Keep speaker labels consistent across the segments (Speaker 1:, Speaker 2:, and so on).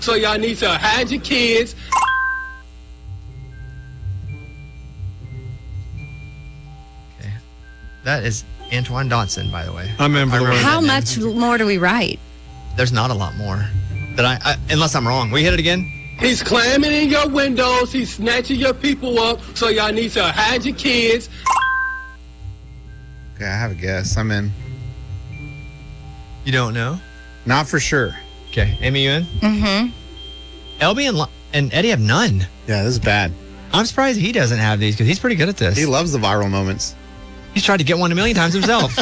Speaker 1: So y'all need to hide your kids.
Speaker 2: Okay. That is Antoine Dotson, by the way.
Speaker 3: I remember the word.
Speaker 4: How much more do we write?
Speaker 2: There's not a lot more. That I unless I'm wrong. Will you hit it again?
Speaker 1: He's climbing in your windows. He's snatching your people up. So y'all need to hide your kids.
Speaker 5: Okay, I have a guess. I'm in.
Speaker 2: You don't know?
Speaker 5: Not for sure.
Speaker 2: Okay. Amy, you in?
Speaker 4: Mm-hmm.
Speaker 2: LB and Eddie have none.
Speaker 5: Yeah, this is bad.
Speaker 2: I'm surprised he doesn't have these because he's pretty good at this.
Speaker 5: He loves the viral moments.
Speaker 2: He's tried to get one a million times himself.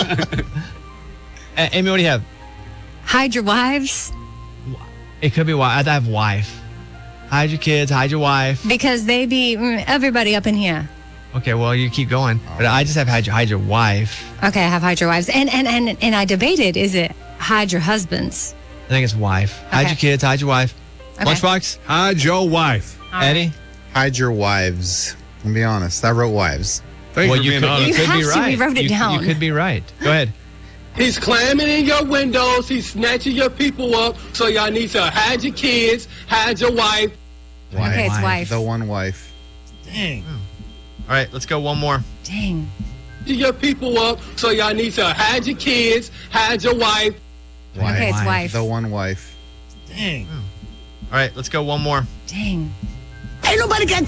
Speaker 2: Amy, what do you have?
Speaker 4: Hide your wives
Speaker 2: It could be wife. I have wife. Hide your kids. Hide your wife.
Speaker 4: because they be everybody up in here.
Speaker 2: Okay, well, you keep going. But I just have hide your wife.
Speaker 4: Okay, I have hide your wives. And I debated, is it hide your husbands?
Speaker 2: I think it's wife. Hide
Speaker 4: Okay.
Speaker 2: your kids. Hide your wife.
Speaker 4: Okay.
Speaker 2: Lunchbox?
Speaker 3: Hide your wife.
Speaker 2: Eddie?
Speaker 5: Hide your wives. I'll be honest. I wrote wives.
Speaker 3: Thanks for being honest.
Speaker 4: You
Speaker 2: could
Speaker 4: have
Speaker 2: be
Speaker 4: to.
Speaker 2: right.
Speaker 4: We wrote it down.
Speaker 2: You could be right. Go ahead.
Speaker 1: He's climbing in your windows. He's snatching your people up. So y'all need to hide your kids. Hide your wife.
Speaker 5: Wife.
Speaker 4: Okay, it's wife.
Speaker 5: The one wife.
Speaker 2: Dang. All right, let's go one more.
Speaker 4: Dang.
Speaker 1: Your people up. So y'all need to hide your kids. Hide your wife.
Speaker 5: Wife.
Speaker 4: Okay, it's wife.
Speaker 5: The one wife.
Speaker 2: Dang. All right, let's go one more.
Speaker 4: Dang.
Speaker 1: Ain't nobody got.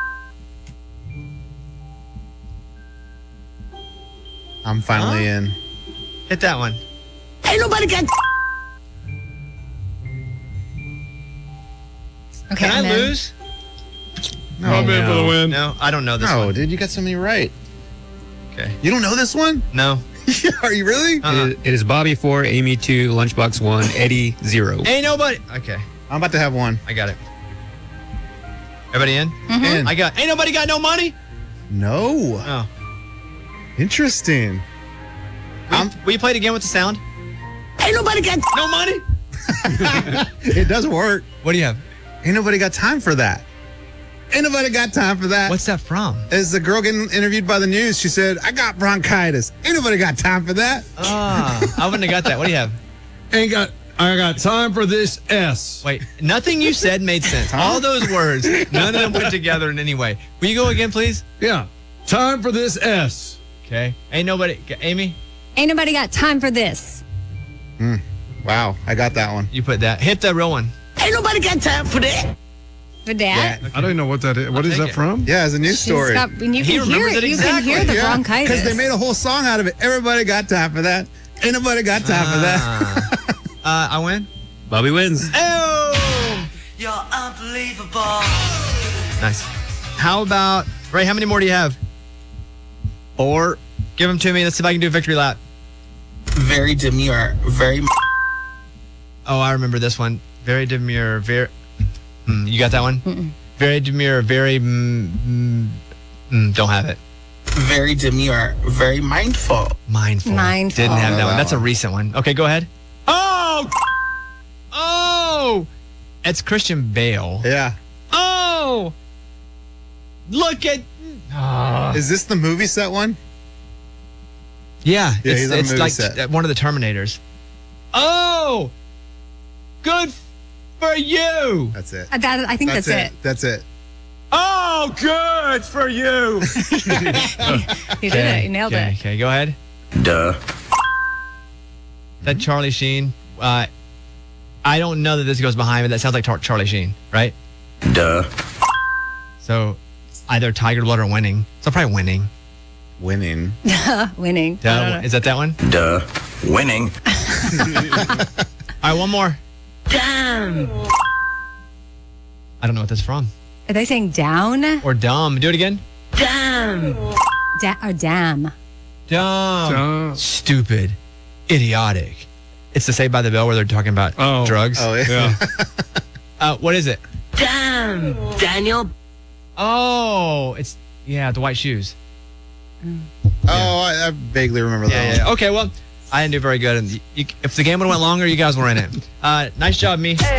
Speaker 5: I'm finally in.
Speaker 2: Hit that one.
Speaker 1: Ain't nobody got.
Speaker 4: Okay,
Speaker 2: Can I
Speaker 4: I'm in.
Speaker 2: lose?
Speaker 5: No,
Speaker 3: I'm in for the win.
Speaker 2: No, I don't know this
Speaker 5: no,
Speaker 2: one.
Speaker 5: dude, you got so many right.
Speaker 2: Okay.
Speaker 5: You don't know this one?
Speaker 2: No.
Speaker 5: Are you really?
Speaker 6: It is Bobby 4, Amy 2, Lunchbox 1, Eddie 0.
Speaker 2: Ain't nobody. Okay,
Speaker 5: I'm about to have one.
Speaker 2: I got it. Everybody in?
Speaker 5: In.
Speaker 2: Ain't nobody got no money?
Speaker 5: No.
Speaker 2: Oh.
Speaker 5: Interesting.
Speaker 2: Will you play it again with the sound?
Speaker 1: Ain't nobody got.
Speaker 2: No money?
Speaker 5: It does work.
Speaker 2: What do you have?
Speaker 5: Ain't nobody got time for that. Ain't nobody got time for that.
Speaker 2: What's that from?
Speaker 5: As the girl getting interviewed by the news, she said, I got bronchitis. Ain't nobody got time for that.
Speaker 2: I wouldn't have got that. What do you have?
Speaker 3: I got time for this S.
Speaker 2: Wait, nothing you said made sense. All those words, none of them went together in any way. Will you go again, please?
Speaker 3: Yeah. Time for this S.
Speaker 2: Okay. Ain't nobody. Amy,
Speaker 4: Ain't nobody got time for this.
Speaker 5: Wow, I got that one.
Speaker 2: you put that. Hit the real one.
Speaker 1: Ain't nobody got time for that.
Speaker 4: For Dad?
Speaker 3: I don't know what that is. What is
Speaker 2: take
Speaker 3: that
Speaker 2: it.
Speaker 3: from?
Speaker 5: Yeah, it's a news story.
Speaker 4: And you
Speaker 2: He
Speaker 4: can hear
Speaker 2: remembers
Speaker 4: it.
Speaker 2: it
Speaker 4: You can hear
Speaker 2: exactly.
Speaker 4: the bronchitis.
Speaker 5: Because they made a whole song out of it. Everybody got time for that. Ain't nobody got time for that.
Speaker 2: I win.
Speaker 6: Bobby wins.
Speaker 2: Oh!
Speaker 7: You're unbelievable.
Speaker 2: Nice. How about, Ray, how many more do you have? 4. Give them to me. Let's see if I can do a victory lap.
Speaker 7: Very demure. Very.
Speaker 2: Oh, I remember this one. Very demure. Very. You got that one? Very demure. Very. Don't have it.
Speaker 7: Very demure. Very mindful.
Speaker 2: Mindful.
Speaker 4: Mindful.
Speaker 2: Didn't have that
Speaker 5: that
Speaker 2: one. That's a
Speaker 5: one.
Speaker 2: recent one. Okay, go ahead. Oh! Oh! It's Christian Bale.
Speaker 5: Yeah.
Speaker 2: Oh! Look at.
Speaker 5: Is this the movie set one?
Speaker 2: Yeah,
Speaker 5: Yeah, he's on a
Speaker 2: it's
Speaker 5: movie
Speaker 2: like
Speaker 5: set.
Speaker 2: one of the Terminators. Oh! Good for you!
Speaker 5: That's it.
Speaker 4: I think that's it.
Speaker 5: That's it.
Speaker 2: Oh, good for you!
Speaker 4: You did it. You nailed it.
Speaker 2: Okay, go ahead.
Speaker 7: Duh.
Speaker 2: That Charlie Sheen. I don't know that this goes behind me. That sounds like Charlie Sheen, right?
Speaker 7: Duh.
Speaker 2: So either Tiger Blood or Winning. So probably Winning.
Speaker 5: Winning.
Speaker 4: Winning.
Speaker 2: Duh. Is that one?
Speaker 7: Duh. Winning.
Speaker 2: All right, one more.
Speaker 1: Damn.
Speaker 2: I don't know what this is from.
Speaker 4: Are they saying down?
Speaker 2: Or dumb. Do it again.
Speaker 1: Damn.
Speaker 4: Or damn?
Speaker 2: Dumb.
Speaker 3: Dumb.
Speaker 2: Stupid. Idiotic. It's the Saved by the Bell where they're talking about drugs.
Speaker 5: Oh, yeah.
Speaker 3: Yeah.
Speaker 2: What is it?
Speaker 1: Damn. Daniel.
Speaker 2: Oh, it's, the white shoes.
Speaker 5: Oh, I vaguely remember that one.
Speaker 2: Okay, well, I didn't do very good. And if the game would have went longer, you guys were in it. Nice job, me.